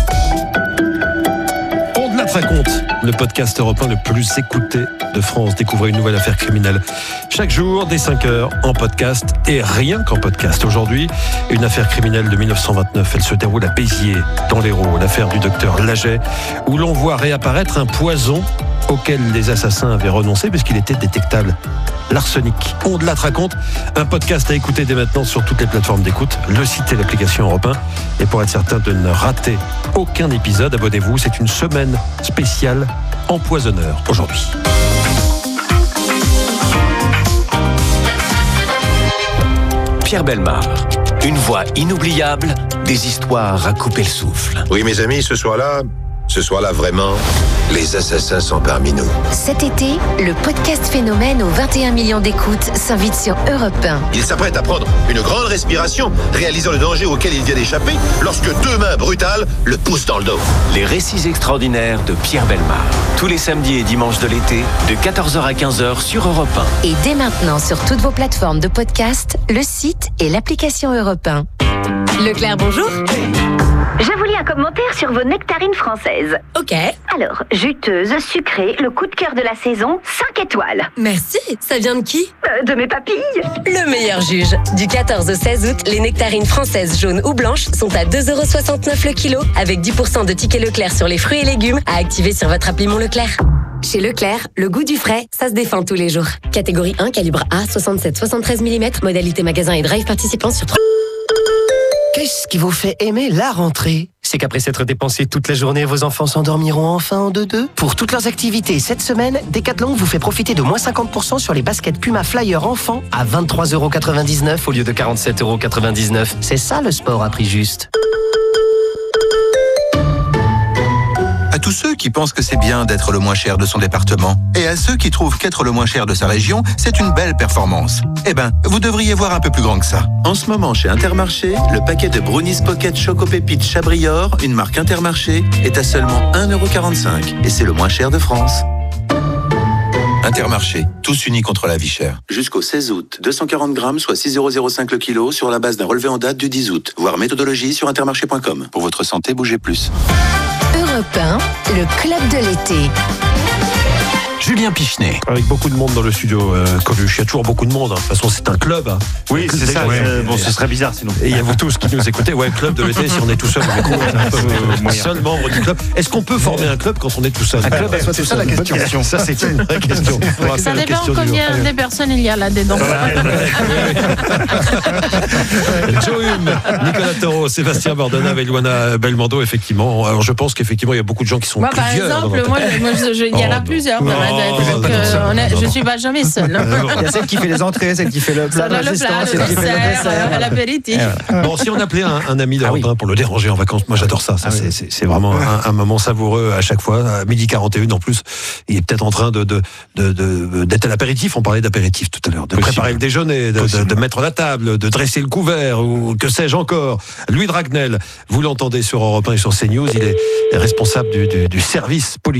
Speaker 2: On te raconte, le podcast européen le plus écouté de France. Découvrez une nouvelle affaire criminelle chaque jour dès cinq heures en podcast et rien qu'en podcast. Aujourd'hui, une affaire criminelle de mille neuf cent vingt-neuf. Elle se déroule à Béziers, dans l'Hérault, l'affaire du docteur Laget, où l'on voit réapparaître un poison auquel les assassins avaient renoncé puisqu'il était détectable. L'arsenic. On te la raconte, un podcast à écouter dès maintenant sur toutes les plateformes d'écoute, le site et l'application Europe un. Et pour être certain de ne rater aucun épisode, abonnez-vous. C'est une semaine spéciale empoisonneur aujourd'hui.
Speaker 9: Pierre Bellemare, une voix inoubliable, des histoires à couper le souffle.
Speaker 19: Oui, mes amis, ce soir-là, ce soir-là, vraiment, les assassins sont parmi nous.
Speaker 10: Cet été, le podcast Phénomène aux vingt et un millions d'écoutes s'invite sur Europe un.
Speaker 19: Il s'apprête à prendre une grande respiration, réalisant le danger auquel il vient d'échapper, lorsque deux mains brutales le poussent dans le dos.
Speaker 9: Les récits extraordinaires de Pierre Bellemare. Tous les samedis et dimanches de l'été, de quatorze heures à quinze heures sur Europe un.
Speaker 10: Et dès maintenant sur toutes vos plateformes de podcast, le site et l'application Europe un.
Speaker 12: Leclerc, bonjour. Je vous lis un commentaire sur vos nectarines françaises.
Speaker 26: Ok.
Speaker 12: Alors, juteuse, sucrée, le coup de cœur de la saison, cinq étoiles.
Speaker 26: Merci. Ça vient de qui
Speaker 12: euh, De mes papilles.
Speaker 26: Le meilleur juge. Du quatorze au seize août, les nectarines françaises jaunes ou blanches sont à deux euros soixante-neuf le kilo, avec dix pour cent de tickets Leclerc sur les fruits et légumes à activer sur votre appli Mon Leclerc. Chez Leclerc, le goût du frais, ça se défend tous les jours. Catégorie un, calibre A, soixante-sept soixante-treize millimètres, modalité magasin et drive participant sur trois.
Speaker 3: Qu'est-ce qui vous fait aimer la rentrée ? C'est qu'après s'être dépensé toute la journée, vos enfants s'endormiront enfin en deux-deux. Pour toutes leurs activités cette semaine, Decathlon vous fait profiter de moins cinquante pour cent sur les baskets Puma Flyer enfants à vingt-trois euros quatre-vingt-dix-neuf au lieu de quarante-sept euros quatre-vingt-dix-neuf. C'est ça le sport à prix juste.
Speaker 22: À tous ceux qui pensent que c'est bien d'être le moins cher de son département, et à ceux qui trouvent qu'être le moins cher de sa région, c'est une belle performance. Eh ben, vous devriez voir un peu plus grand que ça. En ce moment, chez Intermarché, le paquet de Brownies Pocket Choco Pépite Chabrior, une marque Intermarché, est à seulement un euro quarante-cinq. Et c'est le moins cher de France. Intermarché, tous unis contre la vie chère. Jusqu'au seize août, deux cent quarante grammes, soit six euros zéro cinq le kilo, sur la base d'un relevé en date du dix août. Voir méthodologie sur intermarché point com. Pour votre santé, bougez plus.
Speaker 10: Europe un, le club de l'été.
Speaker 2: Jules
Speaker 9: Julien Pichenet.
Speaker 2: Avec beaucoup de monde dans le studio, euh, Coluche. Il y a toujours beaucoup de monde. hein. De toute façon, c'est un club. hein.
Speaker 4: Oui, c'est ça.
Speaker 2: Ouais.
Speaker 4: euh, Bon, ce serait bizarre sinon.
Speaker 2: Et il y a vous tous qui nous écoutez. Ouais, club de l'été, si on est tout seul, on est cool, c'est un peu
Speaker 4: moyen.
Speaker 2: seul membre du club. Est-ce qu'on peut former un club quand on est tout seul
Speaker 1: Un club à soi tout seul.
Speaker 2: Bonne question. Ça, c'est une vraie question. On va
Speaker 5: Ça
Speaker 2: faire la
Speaker 5: dépend
Speaker 2: question du jour.
Speaker 5: combien de personnes il y a là-dedans.
Speaker 2: Joe Hume, Nicolas Taureau, Sébastien Bordona, Luana Belmondo, effectivement. Alors je pense qu'effectivement il y a beaucoup de gens qui sont
Speaker 5: Moi, par
Speaker 2: plusieurs dans
Speaker 5: exemple,
Speaker 2: notre
Speaker 5: moi,
Speaker 2: tête.
Speaker 5: moi, je- je- il y en a
Speaker 2: Oh,
Speaker 5: plusieurs
Speaker 2: non.
Speaker 5: dans ma tête.
Speaker 2: Non, vous êtes
Speaker 5: Donc,
Speaker 2: pas
Speaker 5: euh,
Speaker 2: seul.
Speaker 5: on est-
Speaker 2: Non,
Speaker 5: je
Speaker 2: non.
Speaker 5: suis pas jamais seule.
Speaker 1: Il y a celle qui fait les entrées, celle qui fait le plat
Speaker 5: Ça
Speaker 1: de
Speaker 5: doit le plat,
Speaker 1: résistance,
Speaker 5: le
Speaker 1: celle qui fait le
Speaker 5: dessert,
Speaker 1: dessert.
Speaker 5: euh, l'apéritif.
Speaker 2: Bon, si on appelait un, un ami d'Europe un pour le déranger en vacances, moi j'adore ça. ça
Speaker 1: Ah
Speaker 2: c'est,
Speaker 1: oui.
Speaker 2: c'est, c'est vraiment un, un moment savoureux à chaque fois. À midi quarante et un en plus, il est peut-être en train de, de, de, de- d'être à l'apéritif. On parlait d'apéritif tout à l'heure, de
Speaker 4: Possible.
Speaker 2: préparer le déjeuner, de, de, de mettre la table, de dresser le couvert ou que sais-je encore. Louis Dragnel, vous l'entendez sur Europe un et sur CNews, il est responsable du, du, du service politique